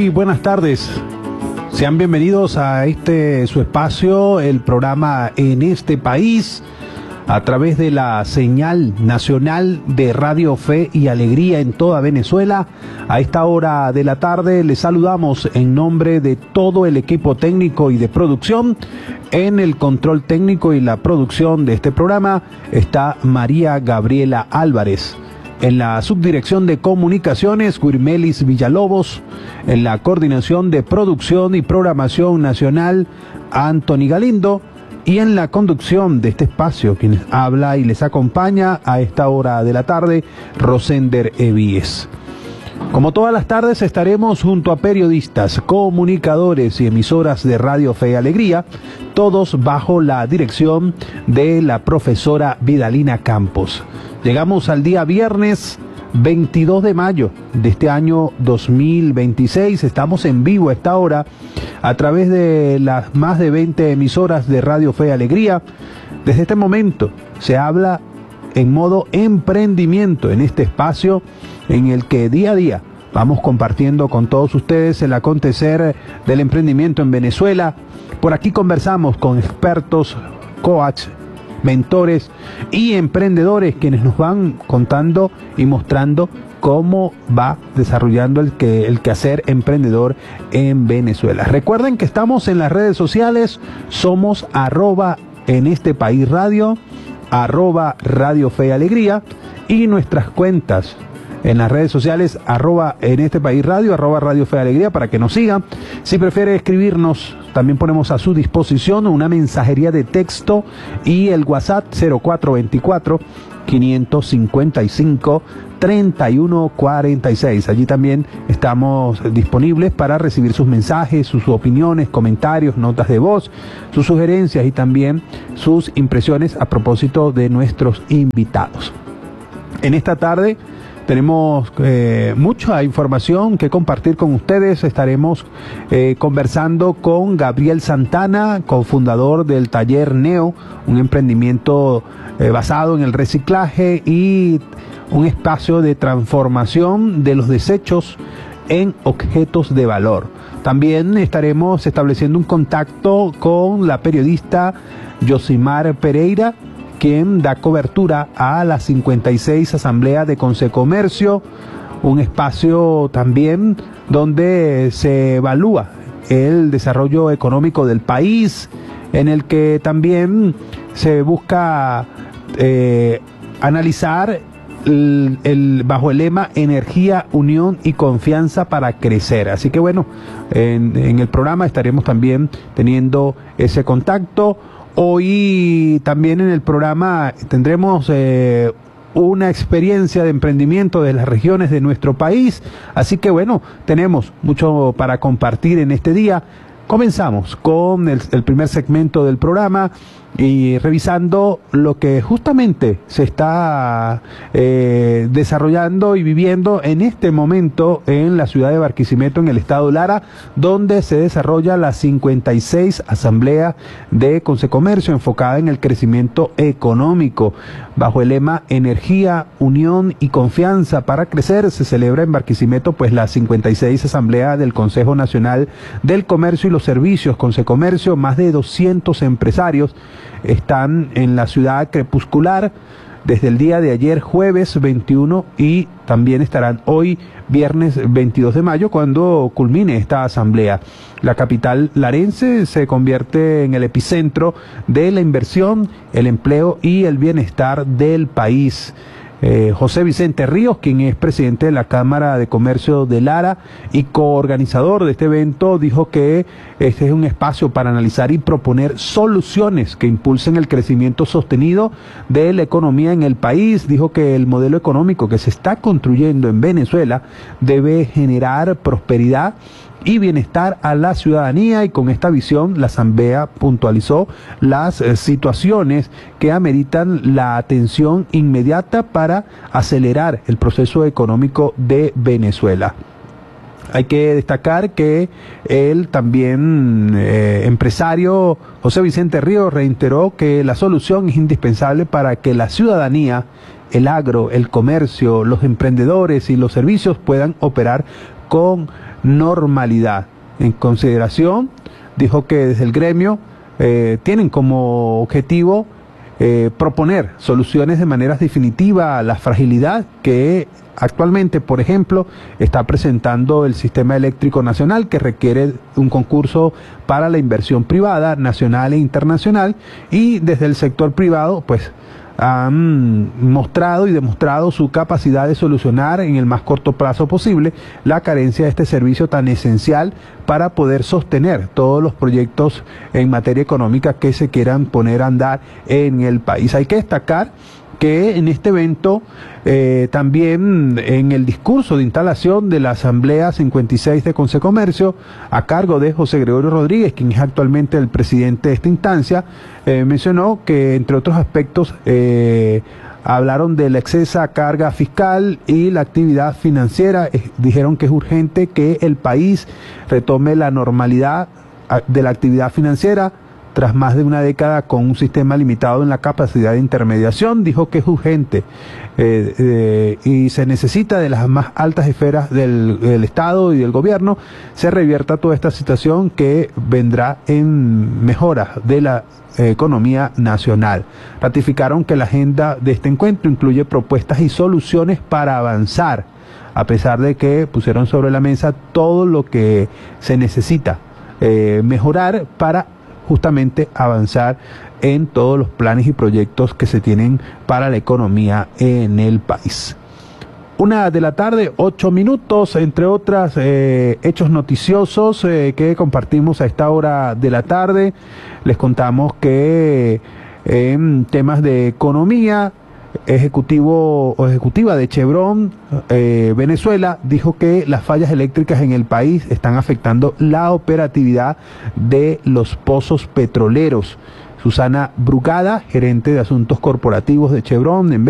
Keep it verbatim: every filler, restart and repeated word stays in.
Muy buenas tardes. Sean bienvenidos a este su espacio, el programa En este País, a través de la señal nacional de Radio Fe y Alegría en toda Venezuela. A esta hora de la tarde les saludamos en nombre de todo el equipo técnico y de producción. En el control técnico y la producción de este programa está María Gabriela Álvarez. En la subdirección de comunicaciones, Guirmelis Villalobos. En la coordinación de producción y programación nacional, Anthony Galindo. Y en la conducción de este espacio, quien habla y les acompaña a esta hora de la tarde, Rosender Evíes. Como todas las tardes estaremos junto a periodistas, comunicadores y emisoras de Radio Fe y Alegría, todos bajo la dirección de la profesora Vidalina Campos. Llegamos al día viernes veintidós de mayo de este año dos mil veintiséis. Estamos en vivo a esta hora a través de las más de veinte emisoras de Radio Fe y Alegría. Desde este momento se habla en modo emprendimiento en este espacio en el que día a día vamos compartiendo con todos ustedes el acontecer del emprendimiento en Venezuela. Por aquí conversamos con expertos, coach, mentores y emprendedores quienes nos van contando y mostrando cómo va desarrollando el, que, el quehacer emprendedor en Venezuela. Recuerden que estamos en las redes sociales, somos arroba en este país radio, arroba Radio Fe y Alegría, y nuestras cuentas en las redes sociales, arroba en este país radio, arroba Radio Fe y Alegría, para que nos sigan. Si prefiere escribirnos, también ponemos a su disposición una mensajería de texto y el WhatsApp cero cuatro veinticuatro, quinientos cincuenta y cinco, treinta y uno cuarenta y seis. Allí también estamos disponibles para recibir sus mensajes, sus opiniones, comentarios, notas de voz, sus sugerencias y también sus impresiones a propósito de nuestros invitados. En esta tarde tenemos eh, mucha información que compartir con ustedes. Estaremos eh, conversando con Gabriel Santana, cofundador del Taller Neo, un emprendimiento eh, basado en el reciclaje y un espacio de transformación de los desechos en objetos de valor. También estaremos estableciendo un contacto con la periodista Yosimar Pereira, quien da cobertura a la cincuenta y seis Asamblea de Consecomercio, un espacio también donde se evalúa el desarrollo económico del país, en el que también se busca eh, analizar el, el, bajo el lema Energía, Unión y Confianza para Crecer. Así que bueno, en, en el programa estaremos también teniendo ese contacto. Hoy también en el programa tendremos eh, una experiencia de emprendimiento de las regiones de nuestro país. Así que bueno, tenemos mucho para compartir en este día. Comenzamos con el, el primer segmento del programa y revisando lo que justamente se está eh, desarrollando y viviendo en este momento en la ciudad de Barquisimeto, en el estado Lara, donde se desarrolla la cincuenta y seis Asamblea de Consecomercio enfocada en el crecimiento económico. Bajo el lema Energía, Unión y Confianza para Crecer, se celebra en Barquisimeto pues la cincuenta y seis Asamblea del Consejo Nacional del Comercio y los Servicios, Consecomercio. Más de doscientos empresarios están en la ciudad crepuscular desde el día de ayer, jueves veintiuno, y también estarán hoy, viernes veintidós de mayo, cuando culmine esta asamblea. La capital larense se convierte en el epicentro de la inversión, el empleo y el bienestar del país. Eh, José Vicente Ríos, quien es presidente de la Cámara de Comercio de Lara y coorganizador de este evento, dijo que este es un espacio para analizar y proponer soluciones que impulsen el crecimiento sostenido de la economía en el país. Dijo que el modelo económico que se está construyendo en Venezuela debe generar prosperidad y bienestar a la ciudadanía, y con esta visión la Asamblea puntualizó las eh, situaciones que ameritan la atención inmediata para acelerar el proceso económico de Venezuela. Hay que destacar que el también eh, empresario José Vicente Ríos reiteró que la solución es indispensable para que la ciudadanía el agro, el comercio, los emprendedores y los servicios puedan operar con normalidad. En consideración, dijo que desde el gremio eh, tienen como objetivo eh, proponer soluciones de manera definitiva a la fragilidad que actualmente, por ejemplo, está presentando el sistema eléctrico nacional, que requiere un concurso para la inversión privada, nacional e internacional, y desde el sector privado, pues, han mostrado y demostrado su capacidad de solucionar en el más corto plazo posible la carencia de este servicio tan esencial para poder sostener todos los proyectos en materia económica que se quieran poner a andar en el país. Hay que destacar que en este evento, eh, también en el discurso de instalación de la Asamblea cincuenta y seis de Consecomercio, a cargo de José Gregorio Rodríguez, quien es actualmente el presidente de esta instancia, eh, mencionó que, entre otros aspectos, eh, hablaron de la excesa carga fiscal y la actividad financiera. Eh, dijeron que es urgente que el país retome la normalidad de la actividad financiera, tras más de una década con un sistema limitado en la capacidad de intermediación. Dijo que es urgente eh, eh, y se necesita de las más altas esferas del, del Estado y del gobierno se revierta toda esta situación, que vendrá en mejoras de la eh, economía nacional. Ratificaron que la agenda de este encuentro incluye propuestas y soluciones para avanzar, a pesar de que pusieron sobre la mesa todo lo que se necesita eh, mejorar para justamente avanzar en todos los planes y proyectos que se tienen para la economía en el país. Una de la tarde, ocho minutos, entre otras eh, hechos noticiosos eh, que compartimos a esta hora de la tarde. Les contamos que eh, en temas de economía, ejecutivo o ejecutiva de Chevron eh, Venezuela dijo que las fallas eléctricas en el país están afectando la operatividad de los pozos petroleros. Susana Brugada, gerente de asuntos corporativos de Chevron en